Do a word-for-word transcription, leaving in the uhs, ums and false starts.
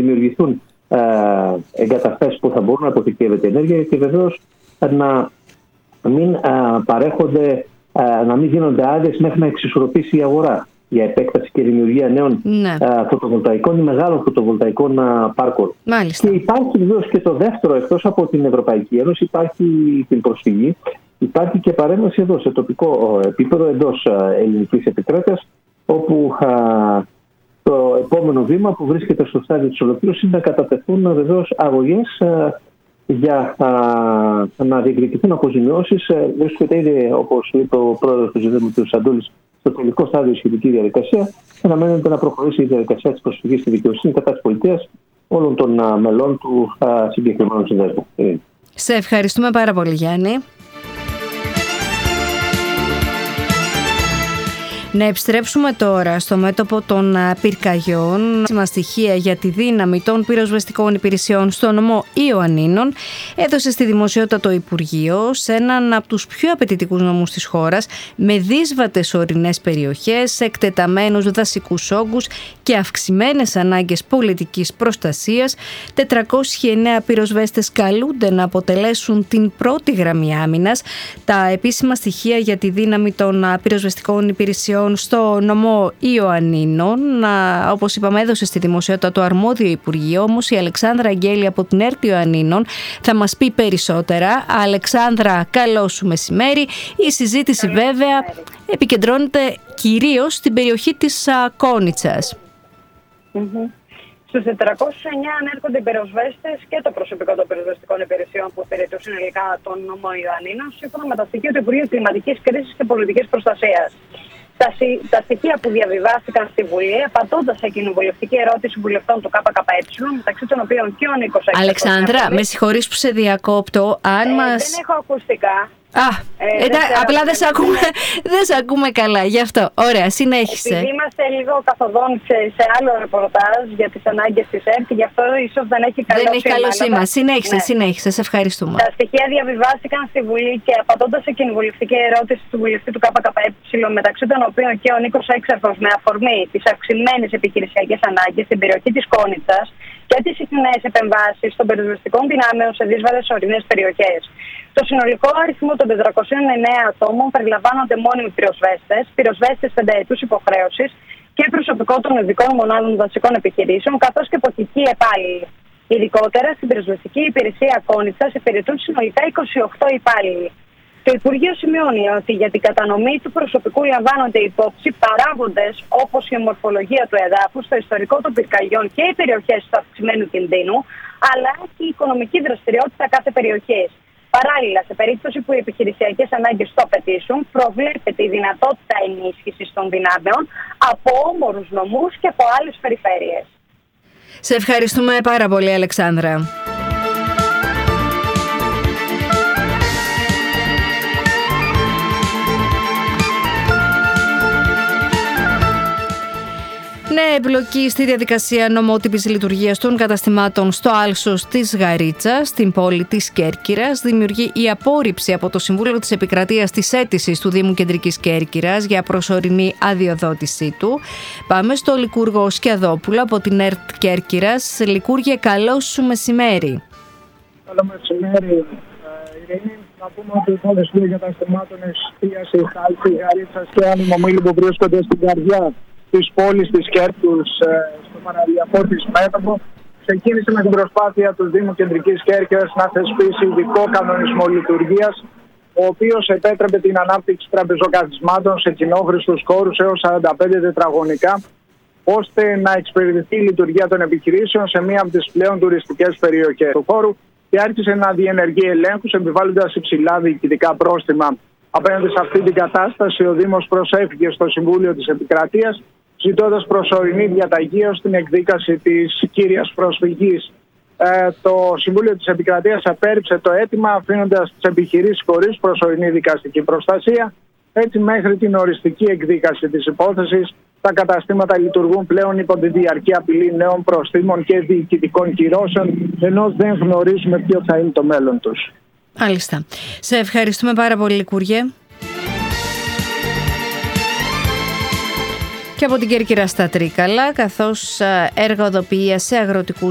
δημιουργηθούν ε, εγκαταστάσεις που θα μπορούν να αποθηκεύεται ενέργεια και βεβαίως να μην ε, παρέχονται, ε, να μην γίνονται άδειες μέχρι να εξισορροπήσει η αγορά για επέκταση και δημιουργία νέων ναι. uh, φωτοβολταϊκών ή μεγάλων φωτοβολταϊκών uh, πάρκων. Μάλιστα. Και υπάρχει βεβαίως και το δεύτερο, εκτός από την Ευρωπαϊκή Ένωση, υπάρχει την προσφυγή, υπάρχει και παρέμβαση εδώ σε τοπικό uh, επίπεδο εντός uh, ελληνικής επικράτειας, όπου uh, το επόμενο βήμα που βρίσκεται στο στάδιο της ολοκλήρωσης είναι να κατατεθούν uh, βεβαίως αγωγές uh, για uh, να διεκδικηθούν αποζημιώσεις. Uh, βρίσκεται ήδη, όπως είπε ο πρόεδρος του Ζητήμου κ. Σαντούλης, στο τελικό στάδιο η σχετική διαδικασία, αναμένεται να προχωρήσει η διαδικασία της προσφυγής στη δικαιοσύνη κατά της πολιτείας όλων των α, μελών του α, συγκεκριμένου συνδέσμου. Σε ευχαριστούμε πάρα πολύ, Γιάννη. Να επιστρέψουμε τώρα στο μέτωπο των πυρκαγιών. Σύμφωνα στοιχεία για τη δύναμη των πυροσβεστικών υπηρεσιών στο νομό Ιωαννίνων έδωσε στη δημοσιότητα το Υπουργείο σε έναν από τους πιο απαιτητικούς νομούς της χώρας, με δύσβατες ορεινές περιοχές, εκτεταμένους δασικούς όγκους και αυξημένες ανάγκες πολιτικής προστασίας. τετρακόσιοι εννέα πυροσβέστες καλούνται να αποτελέσουν την πρώτη γραμμή άμυνας. Τα επίσημα στοιχεία για τη δύναμη των πυροσβεστικών υπηρεσιών στο νομό Ιωαννίνων, όπως είπαμε, έδωσε στη δημοσιότητα το αρμόδιο Υπουργείο, όμως η Αλεξάνδρα Αγγέλη από την ΕΡΤ Ιωαννίνων θα μας πει περισσότερα. Αλεξάνδρα, καλό σου μεσημέρι. Η συζήτηση βέβαια επικεντρώνεται κυρίως στην περιοχή της Κόνιτσας. Mm-hmm. Στους τετρακόσιους εννέα ανέρχονται οι πυροσβέστες και το προσωπικό των πυροσβεστικών υπηρεσιών που υπηρετούν συνολικά τον νομό Ιωαννίνων, σύμφωνα με τα στοιχεία του Υπουργείου Κλιματικής Κρίσης και Πολιτικής Προστασίας. Τα, τα στοιχεία που διαβιβάστηκαν στη Βουλή, απαντώντας σε κοινοβουλευτική ερώτηση βουλευτών του ΚΚΕ, μεταξύ των οποίων και ο Νίκος Αγγελίδης. Αλεξάνδρα, με συγχωρείς που σε διακόπτω. Αν ε, μας... Δεν έχω ακουστικά. Α, ε, εντά, απλά δεν σε ακούμε, ακούμε καλά, γι' αυτό. Ωραία, συνέχισε. Επειδή είμαστε λίγο καθοδόν σε, σε άλλο ρεπορτάζ για τις ανάγκες της ΕΡΤ, γι' αυτό ίσως δεν έχει καλό δεν σήμα. έχει καλό σήμα. Αλλά... Συνέχισε, ναι. συνέχισε, σε ευχαριστούμε. Τα στοιχεία διαβιβάστηκαν στη Βουλή και απαντώντας σε κοινοβουλευτική ερώτηση του βουλευτή του ΚΚΕ, μεταξύ των οποίων και ο Νίκος Έξαρχος, με αφορμή τις αυξημένες επιχειρησιακές ανάγκες στην περιοχή της Κόνιτσας και τις συχνές επεμβάσεις των πυροσβεστικών δυνάμεων σε δύσβατες ορεινές περιοχές. Το συνολικό αριθμό των τετρακοσίων εννέα ατόμων περιλαμβάνονται μόνιμοι πυροσβέστες, πυροσβέστες πενταετούς υποχρέωσης και προσωπικό των ειδικών μονάδων δασικών επιχειρήσεων, καθώς και εποχικοί υπάλληλοι. Ειδικότερα στην πυροσβεστική υπηρεσία Κόνιτσας υπηρετούν συνολικά είκοσι οκτώ υπάλληλοι. Το Υπουργείο σημειώνει ότι για την κατανομή του προσωπικού λαμβάνονται υπόψη παράγοντες όπως η ομορφολογία του εδάφους, το ιστορικό των πυρκαγιών και οι περιοχές του αυξημένου κινδύνου, αλλά και η οικονομική δραστηριότητα κάθε περιοχής. Παράλληλα, σε περίπτωση που οι επιχειρησιακές ανάγκες το απαιτήσουν, προβλέπεται η δυνατότητα ενίσχυσης των δυνάμεων από όμορους νομούς και από άλλες περιφέρειες. Σε ευχαριστούμε πάρα πολύ, Αλεξάνδρα. Νέα εμπλοκή στη διαδικασία νομότυπης λειτουργίας των καταστημάτων στο άλσος της Γαρίτσας, στην πόλη της Κέρκυρας, δημιουργεί η απόρριψη από το Συμβούλιο της Επικρατείας της αίτησης του Δήμου Κεντρικής Κέρκυρας για προσωρινή αδειοδότησή του. Πάμε στο Λικούργο Σκιαδόπουλο από την ΕΡΤ Κέρκυρας. Λικούργε, καλό σου μεσημέρι. Καλό μεσημέρι, Ειρήνη. Να πούμε ότι οι πόλεις δύο καταστημάτων εστίαση, Χάλκη, Γαρίτσας και Άνιμο που βρίσκονται στην καρδιά της πόλης της Κέρκυρας, στο παραδιαφόρτης μέτωπο, ξεκίνησε με την προσπάθεια του Δήμου Κεντρικής Κέρκυρας να θεσπίσει ειδικό κανονισμό λειτουργίας, ο οποίος επέτρεπε την ανάπτυξη τραπεζοκαθισμάτων σε κοινόχρηστους χώρους έως σαράντα πέντε τετραγωνικά, ώστε να εξυπηρετηθεί η λειτουργία των επιχειρήσεων σε μία από τις πλέον τουριστικές περιοχές του χώρου, και άρχισε να διενεργεί ελέγχους, επιβάλλοντας υψηλά διοικητικά πρόστιμα. Απέναντι σε αυτή την κατάσταση, ο Δήμος προσέφηκε στο Συμβούλιο της Επικρατείας, ζητώντας προσωρινή διαταγή ως την εκδίκαση της κύριας προσφυγής. Ε, το Συμβούλιο της Επικρατείας απέρριψε το αίτημα, αφήνοντας τις επιχειρήσεις χωρίς προσωρινή δικαστική προστασία. Έτσι, μέχρι την οριστική εκδίκαση της υπόθεσης, τα καταστήματα λειτουργούν πλέον υπό τη διαρκή απειλή νέων προστίμων και διοικητικών κυρώσεων, ενώ δεν γνωρίζουμε ποιο θα είναι το μέλλον τους. Μάλιστα. Σε ευχαριστούμε πάρα πολύ, Λικούργε. Και από την Κέρκυρα στα Τρίκαλα, καθώς έργα οδοποιίας σε αγροτικούς